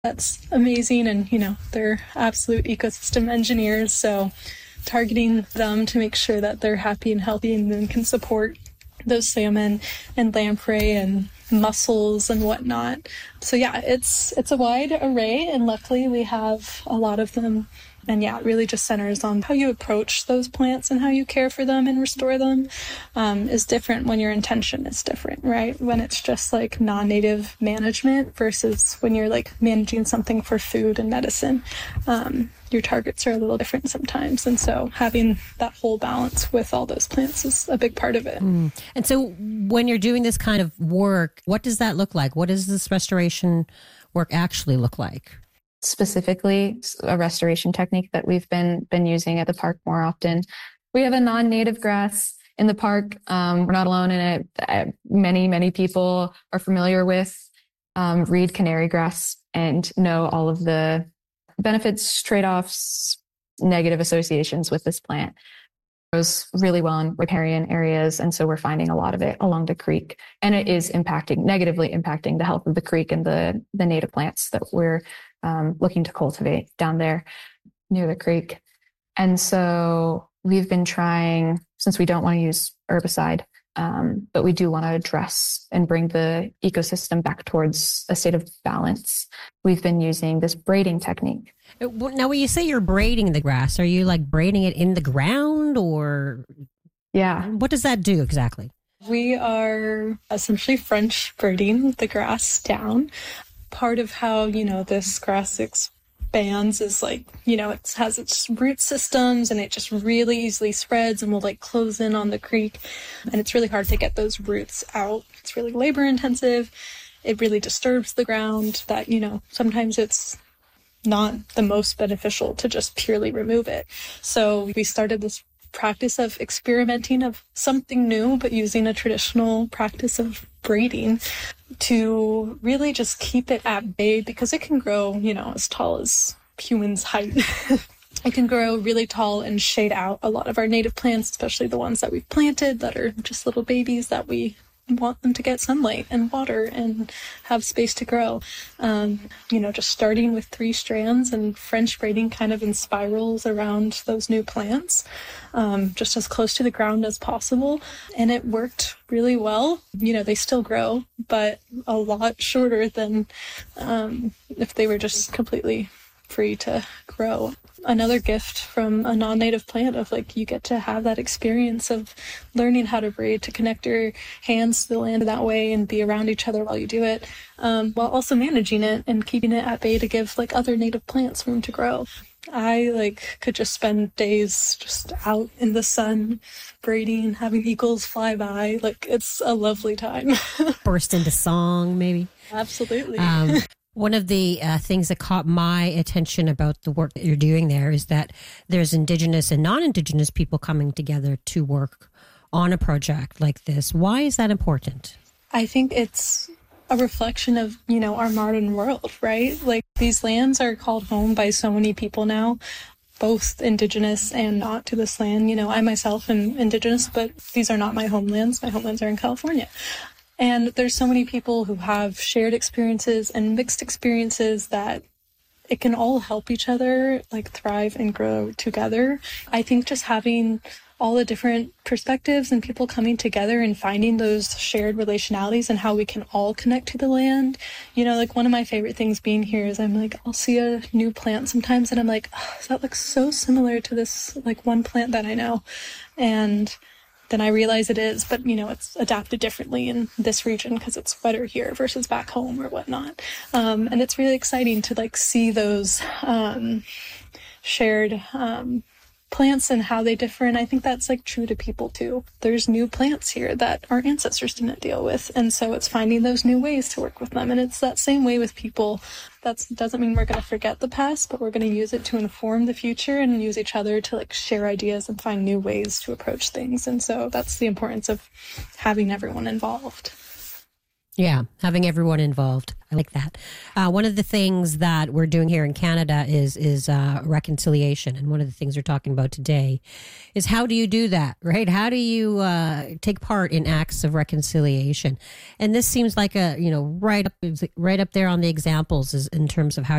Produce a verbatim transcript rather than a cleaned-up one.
That's amazing. And, you know, they're absolute ecosystem engineers. So targeting them to make sure that they're happy and healthy and then can support those salmon and lamprey and mussels and whatnot. So yeah, it's it's a wide array, and luckily we have a lot of them. And yeah, it really just centers on how you approach those plants and how you care for them and restore them um, is different when your intention is different, right? When it's just like non-native management versus when you're like managing something for food and medicine, um, your targets are a little different sometimes. And so having that whole balance with all those plants is a big part of it. Mm. And so when you're doing this kind of work, what does that look like? What does this restoration work actually look like? Specifically, a restoration technique that we've been been using at the park more often. We have a non-native grass in the park. Um, we're not alone in it. Uh, many, many people are familiar with um, reed canary grass and know all of the benefits, trade-offs, negative associations with this plant. It grows really well in riparian areas, and so we're finding a lot of it along the creek, and it is impacting, negatively impacting the health of the creek and the the native plants that we're Um, looking to cultivate down there near the creek. And so we've been trying, since we don't want to use herbicide, um, but we do want to address and bring the ecosystem back towards a state of balance. We've been using this braiding technique. Now, when you say you're braiding the grass, are you like braiding it in the ground, or? Yeah. What does that do exactly? We are essentially French braiding the grass down. Part of how, you know, this grass expands is like, you know, it has its root systems and it just really easily spreads and will like close in on the creek. And it's really hard to get those roots out. It's really labor intensive. It really disturbs the ground that, you know, sometimes it's not the most beneficial to just purely remove it. So we started this practice of experimenting of something new, but using a traditional practice of braiding to really just keep it at bay, because it can grow, you know, as tall as humans' height. It can grow really tall and shade out a lot of our native plants, especially the ones that we've planted that are just little babies that we want them to get sunlight and water and have space to grow. Um, you know, just starting with three strands and French braiding kind of in spirals around those new plants, um, just as close to the ground as possible. And it worked really well. You know, they still grow, but a lot shorter than um, if they were just completely free to grow. Another gift from a non-native plant of like, you get to have that experience of learning how to braid, to connect your hands to the land that way and be around each other while you do it, um, while also managing it and keeping it at bay to give like other native plants room to grow. I like could just spend days just out in the sun braiding, having eagles fly by. Like, it's a lovely time. Burst into song, maybe. Absolutely. Um, One of the uh, things that caught my attention about the work that you're doing there is that there's Indigenous and non-Indigenous people coming together to work on a project like this. Why is that important? I think it's a reflection of, you know, our modern world, right? Like, these lands are called home by so many people now, both Indigenous and not to this land. You know, I myself am Indigenous, but these are not my homelands. My homelands are in California. And there's so many people who have shared experiences and mixed experiences that it can all help each other, like, thrive and grow together. I think just having all the different perspectives and people coming together and finding those shared relationalities and how we can all connect to the land. You know, like, one of my favorite things being here is I'm like, I'll see a new plant sometimes and I'm like, oh, that looks so similar to this, like, one plant that I know. And then I realize it is, but, you know, it's adapted differently in this region because it's wetter here versus back home or whatnot. Um, and it's really exciting to, like, see those um, shared um, plants and how they differ. And I think that's, like, true to people too. There's new plants here that our ancestors didn't deal with. And so it's finding those new ways to work with them. And it's that same way with people. That doesn't mean we're going to forget the past, but we're going to use it to inform the future and use each other to, like, share ideas and find new ways to approach things. And so that's the importance of having everyone involved. Yeah, having everyone involved. I like that. Uh, one of the things that we're doing here in Canada is is uh, reconciliation, and one of the things we're talking about today is how do you do that, right? How do you uh, take part in acts of reconciliation? And this seems like a you know right up right up there on the examples is in terms of how